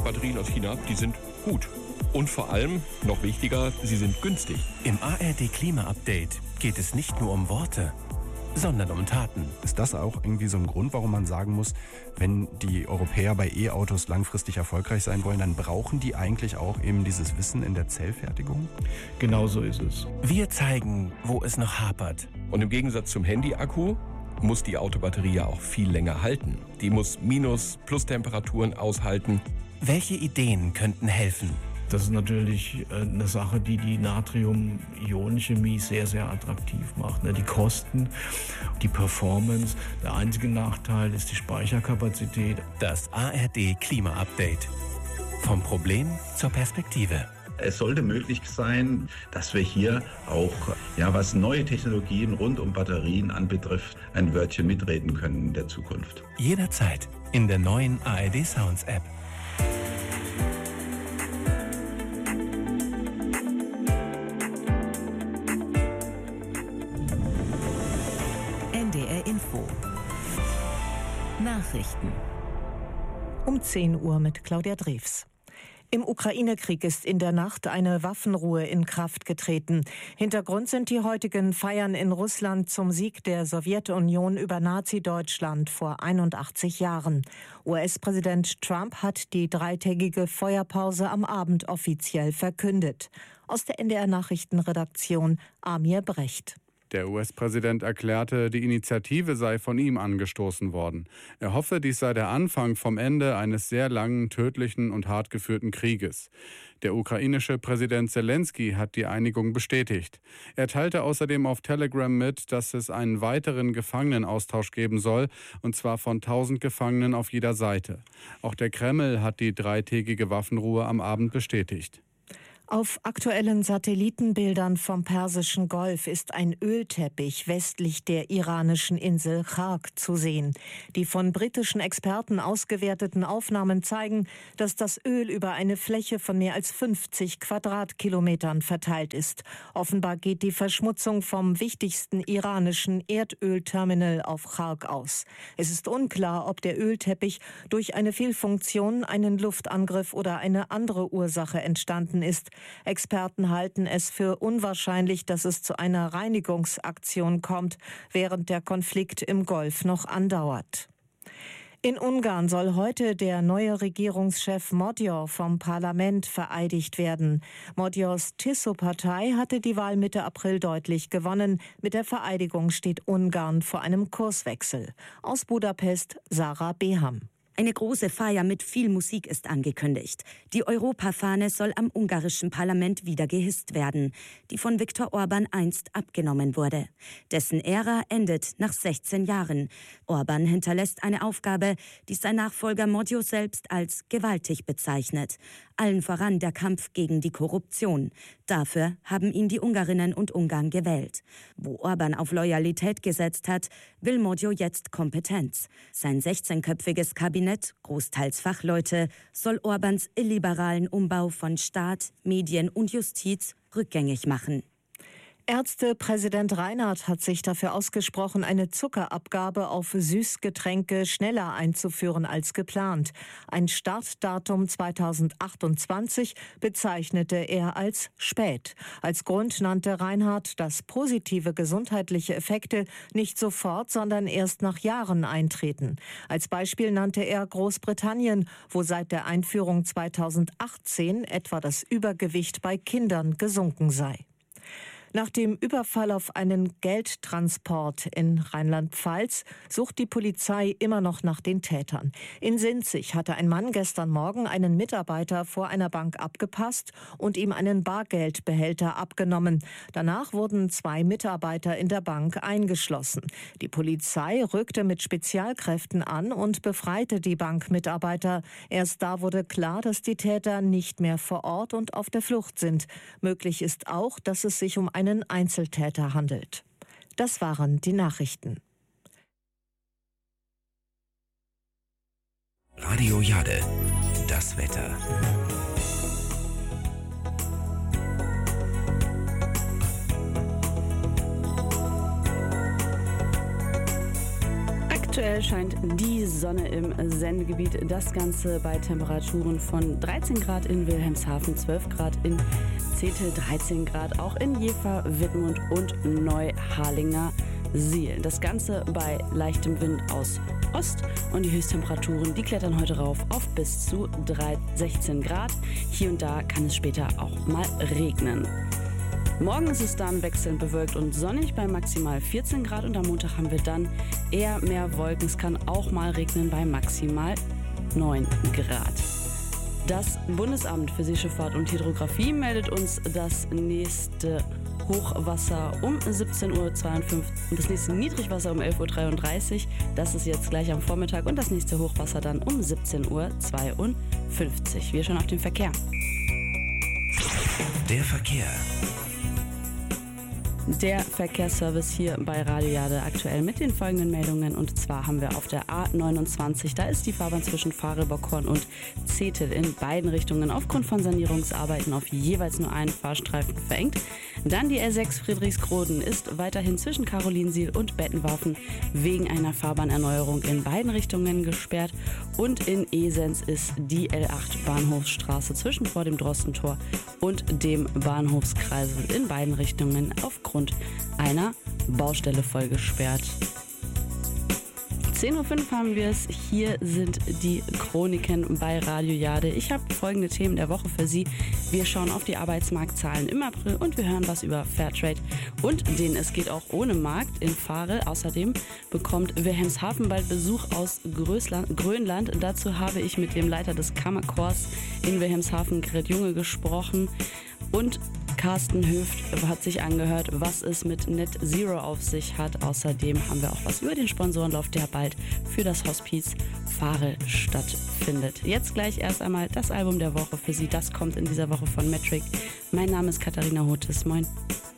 Batterien aus China, die sind gut. Und vor allem, noch wichtiger, sie sind günstig. Im ARD Klima-Update geht es nicht nur um Worte, sondern um Taten. Ist das auch irgendwie so ein Grund, warum man sagen muss, wenn die Europäer bei E-Autos langfristig erfolgreich sein wollen, dann brauchen die eigentlich auch eben dieses Wissen in der Zellfertigung? Genau so ist es. Wir zeigen, wo es noch hapert. Und im Gegensatz zum Handy-Akku muss die Autobatterie ja auch viel länger halten. Die muss Minus-, Plus-Temperaturen aushalten. Welche Ideen könnten helfen? Das ist natürlich eine Sache, die die Natrium-Ionen-Chemie sehr, sehr attraktiv macht. Die Kosten, die Performance. Der einzige Nachteil ist die Speicherkapazität. Das ARD Klima-Update. Vom Problem zur Perspektive. Es sollte möglich sein, dass wir hier auch, was neue Technologien rund um Batterien anbetrifft, ein Wörtchen mitreden können in der Zukunft. Jederzeit in der neuen ARD Sounds App. NDR Info. Nachrichten. Um 10 Uhr mit Claudia Drews. Im Ukraine-Krieg ist in der Nacht eine Waffenruhe in Kraft getreten. Hintergrund sind die heutigen Feiern in Russland zum Sieg der Sowjetunion über Nazi-Deutschland vor 81 Jahren. US-Präsident Trump hat die 3-tägige Feuerpause am Abend offiziell verkündet. Aus der NDR-Nachrichtenredaktion Amir Brecht. Der US-Präsident erklärte, die Initiative sei von ihm angestoßen worden. Er hoffe, dies sei der Anfang vom Ende eines sehr langen, tödlichen und hart geführten Krieges. Der ukrainische Präsident Zelensky hat die Einigung bestätigt. Er teilte außerdem auf Telegram mit, dass es einen weiteren Gefangenenaustausch geben soll, und zwar von 1000 Gefangenen auf jeder Seite. Auch der Kreml hat die 3-tägige Waffenruhe am Abend bestätigt. Auf aktuellen Satellitenbildern vom Persischen Golf ist ein Ölteppich westlich der iranischen Insel Khark zu sehen. Die von britischen Experten ausgewerteten Aufnahmen zeigen, dass das Öl über eine Fläche von mehr als 50 Quadratkilometern verteilt ist. Offenbar geht die Verschmutzung vom wichtigsten iranischen Erdölterminal auf Khark aus. Es ist unklar, ob der Ölteppich durch eine Fehlfunktion, einen Luftangriff oder eine andere Ursache entstanden ist. Experten halten es für unwahrscheinlich, dass es zu einer Reinigungsaktion kommt, während der Konflikt im Golf noch andauert. In Ungarn soll heute der neue Regierungschef Magyar vom Parlament vereidigt werden. Magyars Tiso-Partei hatte die Wahl Mitte April deutlich gewonnen. Mit der Vereidigung steht Ungarn vor einem Kurswechsel. Aus Budapest Sarah Beham. Eine große Feier mit viel Musik ist angekündigt. Die Europafahne soll am ungarischen Parlament wieder gehisst werden, die von Viktor Orbán einst abgenommen wurde. Dessen Ära endet nach 16 Jahren. Orbán hinterlässt eine Aufgabe, die sein Nachfolger Magyar selbst als gewaltig bezeichnet. Allen voran der Kampf gegen die Korruption. Dafür haben ihn die Ungarinnen und Ungarn gewählt. Wo Orbán auf Loyalität gesetzt hat, will Magyar jetzt Kompetenz. Sein 16-köpfiges Kabinett, großteils Fachleute, soll Orbáns illiberalen Umbau von Staat, Medien und Justiz rückgängig machen. Ärztepräsident Reinhardt hat sich dafür ausgesprochen, eine Zuckerabgabe auf Süßgetränke schneller einzuführen als geplant. Ein Startdatum 2028 bezeichnete er als spät. Als Grund nannte Reinhardt, dass positive gesundheitliche Effekte nicht sofort, sondern erst nach Jahren eintreten. Als Beispiel nannte er Großbritannien, wo seit der Einführung 2018 etwa das Übergewicht bei Kindern gesunken sei. Nach dem Überfall auf einen Geldtransport in Rheinland-Pfalz sucht die Polizei immer noch nach den Tätern. In Sinzig hatte ein Mann gestern Morgen einen Mitarbeiter vor einer Bank abgepasst und ihm einen Bargeldbehälter abgenommen. Danach wurden 2 Mitarbeiter in der Bank eingeschlossen. Die Polizei rückte mit Spezialkräften an und befreite die Bankmitarbeiter. Erst da wurde klar, dass die Täter nicht mehr vor Ort und auf der Flucht sind. Möglich ist auch, dass es sich um einen Einzeltäter handelt. Das waren die Nachrichten. Radio Jade, das Wetter. Aktuell Aktuell scheint die Sonne im Sendegebiet. Das Ganze bei Temperaturen von 13 Grad in Wilhelmshaven, 12 Grad in Zetel, 13 Grad auch in Jever, Wittmund und Neuharlingersiel. Das Ganze bei leichtem Wind aus Ost und die Höchsttemperaturen, die klettern heute rauf auf bis zu 16 Grad. Hier und da kann es später auch mal regnen. Morgen ist es dann wechselnd bewölkt und sonnig bei maximal 14 Grad und am Montag haben wir dann eher mehr Wolken. Es kann auch mal regnen bei maximal 9 Grad. Das Bundesamt für Seeschifffahrt und Hydrographie meldet uns das nächste Hochwasser um 17:52 Uhr, das nächste Niedrigwasser um 11:33 Uhr. Das ist jetzt gleich am Vormittag und das nächste Hochwasser dann um 17:52 Uhr. Wir schauen auf den Verkehr. Der Verkehr. Der Verkehrsservice hier bei Radio Jade aktuell mit den folgenden Meldungen. Und zwar haben wir auf der A29, da ist die Fahrbahn zwischen Fahre-Bockhorn und Zetel in beiden Richtungen aufgrund von Sanierungsarbeiten auf jeweils nur einen Fahrstreifen verengt. Dann die R6 Friedrichsroden ist weiterhin zwischen Karolinsiel und Bettenwaffen wegen einer Fahrbahnerneuerung in beiden Richtungen gesperrt. Und in Esens ist die L8 Bahnhofsstraße zwischen vor dem Drostentor und dem Bahnhofskreisel in beiden Richtungen aufgrund einer Baustelle voll gesperrt. 10:05 Uhr haben wir es. Hier sind die Chroniken bei Radio Jade. Ich habe folgende Themen der Woche für Sie. Wir schauen auf die Arbeitsmarktzahlen im April und wir hören was über Fairtrade und den Es geht auch ohne Markt in Fahre. Außerdem bekommt Wilhelmshaven bald Besuch aus Grönland. Dazu habe ich mit dem Leiter des Kammerchors in Wilhelmshaven, Gret Junge, gesprochen. Und Carsten Höft hat sich angehört, was es mit Net Zero auf sich hat. Außerdem haben wir auch was über den Sponsorenlauf, der bald für das Hospiz Fahre stattfindet. Jetzt gleich erst einmal das Album der Woche für Sie. Das kommt in dieser Woche von Metric. Mein Name ist Katharina Hotes. Moin.